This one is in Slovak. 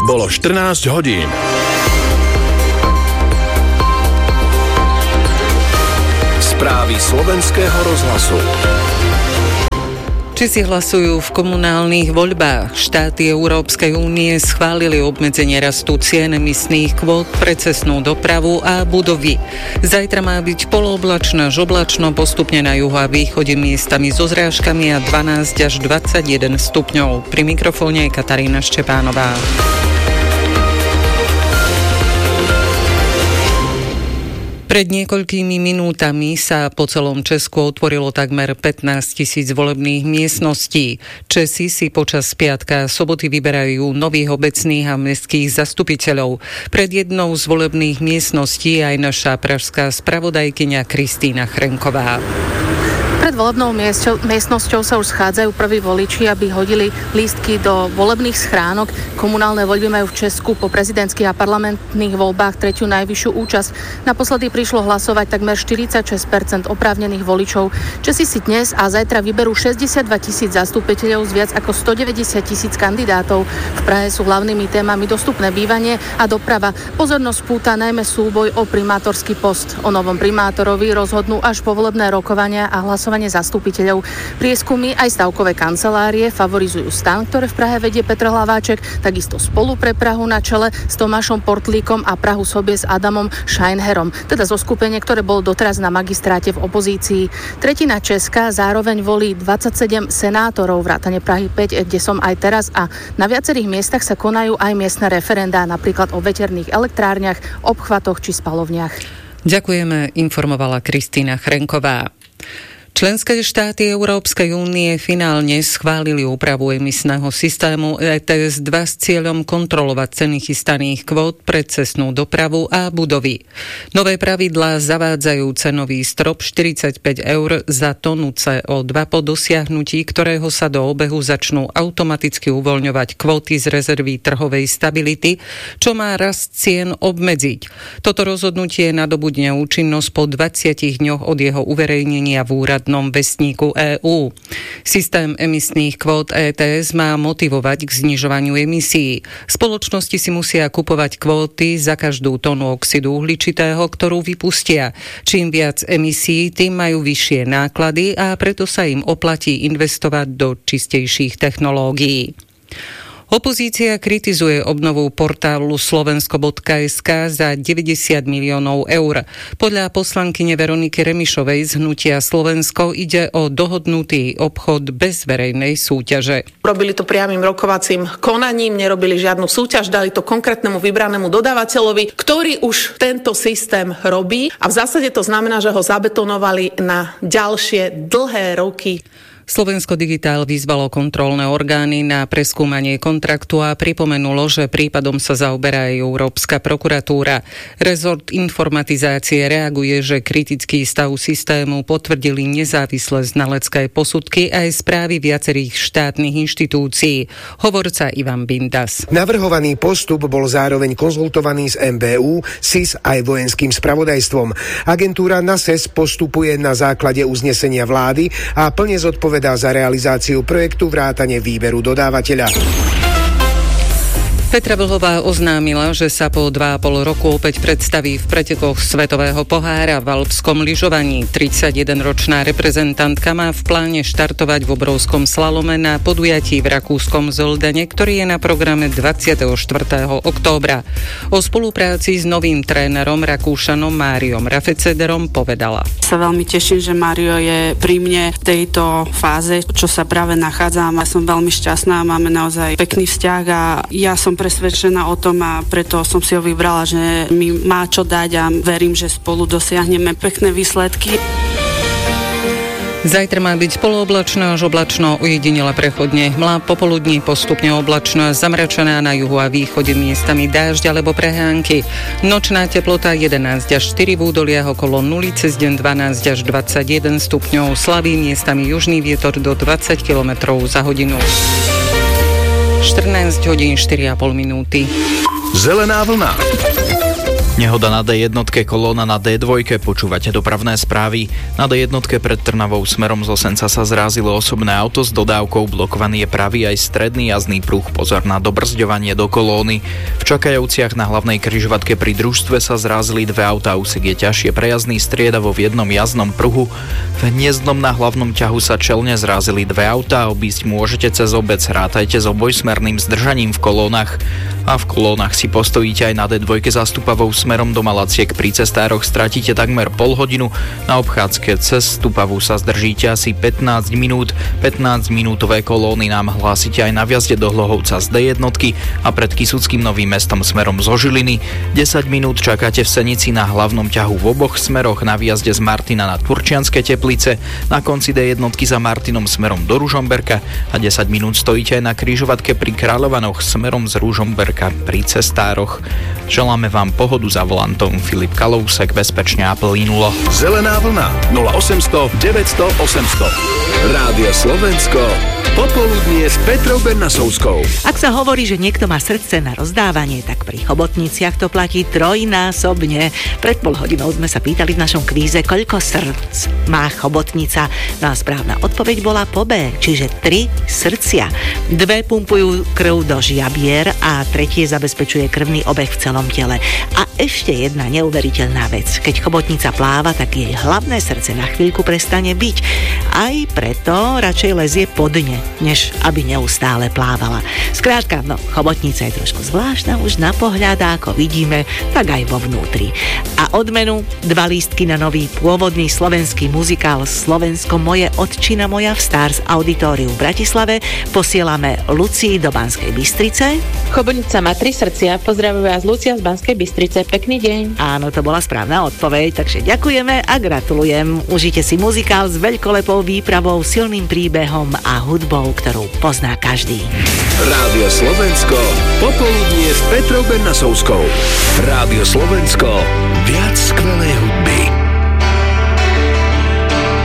Bolo 14 hodín. Správy slovenského rozhlasu. Či si hlasujú v komunálnych voľbách? Štáty Európskej únie schválili obmedzenie rastu cien emisných kvót pre cestnú dopravu a budovy. Zajtra má byť polooblačno až oblačno, postupne na juhu a východe miestami so zrážkami a 12 až 21 stupňov. Pri mikrofóne je Katarína Štepánová. Pred niekoľkými minútami sa po celom Česku otvorilo takmer 15 000 volebných miestností. Česi si počas piatka a soboty vyberajú nových obecných a mestských zastupiteľov. Pred jednou z volebných miestností aj naša pražská spravodajkyňa Kristýna Chrenková. Pred volebnou miestnosťou sa už schádzajú prví voliči, aby hodili lístky do volebných schránok. Komunálne voľby majú v Česku po prezidentských a parlamentných voľbách tretiu najvyššiu účasť. Naposledy prišlo hlasovať takmer 46% oprávnených voličov. Česi si dnes a zajtra vyberú 62 000 zastupiteľov z viac ako 190 000 kandidátov. V Prahe sú hlavnými témami dostupné bývanie a doprava. Pozornosť púta najmä súboj o primátorský post. O novom primátorovi rozhodnú až povolebné rokovania a hlasovanie zastupiteľov. Prieskumy aj stavkové kancelárie favorizujú stan, ktoré v Prahe vedie Petr Hlaváček, takisto Spolu pre Prahu na čele s Tomášom Portlíkom a Prahu Sobie s Adamom Scheinherom, teda zoskupenie, ktoré bolo doteraz na magistráte v opozícii. Tretina Česka zároveň volí 27 senátorov, vrátane Prahy 5, kde som aj teraz, a na viacerých miestach sa konajú aj miestne referendá, napríklad o veterných elektrárniach, obchvatoch či spalovniach. Ďakujeme, informovala Kristýna Chrenková. Členské štáty Európskej únie finálne schválili úpravu emisného systému ETS 2 s cieľom kontrolovať ceny chystaných kvót pre cestnú dopravu a budovy. Nové pravidlá zavádzajú cenový strop 45 € za tonu CO2, po dosiahnutí ktorého sa do obehu začnú automaticky uvoľňovať kvóty z rezervy trhovej stability, čo má rast cien obmedziť. Toto rozhodnutie nadobudne účinnosť po 20 dňoch od jeho uverejnenia v vestníku EÚ. Systém emisných kvót ETS má motivovať k znižovaniu emisí. Spoločnosti si musia kupovať kvóty za každú tonu oxidu uhličitého, ktorú vypustia. Čím viac emisí, tým majú vyššie náklady a preto sa im oplatí investovať do čistejších technológií. Opozícia kritizuje obnovu portálu slovensko.sk za 90 miliónov eur. Podľa poslankyne Veroniky Remišovej z Hnutia Slovensko ide o dohodnutý obchod bez verejnej súťaže. Robili to priamym rokovacím konaním, nerobili žiadnu súťaž, dali to konkrétnemu vybranému dodávateľovi, ktorý už tento systém robí, a v zásade to znamená, že ho zabetonovali na ďalšie dlhé roky. Slovensko Digitál vyzvalo kontrolné orgány na preskúmanie kontraktu a pripomenulo, že prípadom sa zaoberá aj Európska prokuratúra. Rezort informatizácie reaguje, že kritický stav systému potvrdili nezávislé znalecké posudky aj správy viacerých štátnych inštitúcií. Hovorca Ivan Bindas. Navrhovaný postup bol zároveň konzultovaný s MBÚ, SIS aj vojenským spravodajstvom. Agentúra NASES postupuje na základe uznesenia vlády a plne zodpovedá za realizáciu projektu vrátane výberu dodávateľa. Petra Vlhová oznámila, že sa po 2,5 roku opäť predstaví v pretekoch Svetového pohára v alpskom lyžovaní. 31-ročná reprezentantka má v pláne štartovať v obrovskom slalome na podujatí v rakúskom Zoldane, ktorý je na programe 24. októbra. O spolupráci s novým trénerom Rakúšanom Máriom Rafecederom povedala. Sa veľmi teším, že Mário je pri mne v tejto fáze, čo sa práve nachádzam. Ja som veľmi šťastná, máme naozaj pekný vzťah a ja som presvedčená o tom a preto som si ho vybrala, že mi má čo dať a verím, že spolu dosiahneme pekné výsledky. Zajtra má byť polooblačno až oblačno, ujedinele prechodne hmla, popoludní postupne oblačno a zamračená, na juhu a východe miestami dážď alebo prehánky. Nočná teplota 11 až 4, v údoliach okolo 0, cez deň 12 až 21 stupňov, slabý, miestami južný vietor do 20 km za hodinu. 14 hodín 4,5 minúty. Zelená vlna. Nehoda na D1, kolóna na D2, počúvate dopravné správy. Na D1 pred Trnavou smerom z Osenca sa zrázilo osobné auto s dodávkou, blokovaný je pravý aj stredný jazdný pruh, pozor na dobrzďovanie do kolóny. V Čakajovciach na hlavnej križovatke pri družstve sa zrázili dve autá, úsek je ťažšie prejazdný, striedavo v jednom jazdnom pruhu. V Hniezdnom na hlavnom ťahu sa čelne zrázili dve autá, obísť môžete cez obec, rátajte s obojsmerným zdržaním v kolónach. A v kolónach si postojíte aj na D2 zástupavou smerom do Malaciek. Pri cestároch stratíte takmer pol hodinu, na obchádzke cez Stupavu sa zdržíte asi 15 minút. 15-minútové kolóny nám hlásite aj na vjazde do Hlohovca z D1 a pred Kysuckým Novým Mestom smerom zo Žiliny. 10 minút čakáte v Senici na hlavnom ťahu v oboch smeroch, na vjazde z Martina na Turčianske Teplice, na konci D1 za Martinom smerom do Ružomberka a 10 minút stojíte aj na križovatke pri Kráľovanoch smerom z Ružomberka pri cestároch. Želáme vám pohodu za volantom. Filip Kalousek, bezpečne a plynulo. Zelená vlna 0800 900 800. Rádio Slovensko. Popoludnie s Petrou Bernasovskou. Ak sa hovorí, že niekto má srdce na rozdávanie, tak pri chobotniciach to platí trojnásobne. Pred pol hodinou sme sa pýtali v našom kvíze, koľko srdc má chobotnica. No a správna odpoveď bola po B, čiže 3 srdcia. 2 pumpujú krv do žiabier a 3 zabezpečuje krvný obeh v celom tele. A ešte jedna neuveriteľná vec. Keď chobotnica pláva, tak jej hlavné srdce na chvíľku prestane byť. Aj preto radšej lezie po dne, než aby neustále plávala. Skrátka, chobotnica je trošku zvláštna už na pohľad a ako vidíme, tak aj vo vnútri. A odmenu 2 lístky na nový pôvodný slovenský muzikál Slovensko moje, otčina moja v Stars Auditoriu v Bratislave posielame Lucii do Banskej Bystrice. Chobotnica má 3 srdcia. Pozdravujem vás Lucia z Banskej Bystrice. Pekný deň. Áno, to bola správna odpoveď, takže ďakujeme a gratulujem. Užite si muzikál s veľkolepou výpravou, silným príbehom a hudbou, ktorú pozná každý. Rádio Slovensko. Popoludnie s Petrou Bernasovskou. Rádio Slovensko. Viac skvelej hudby.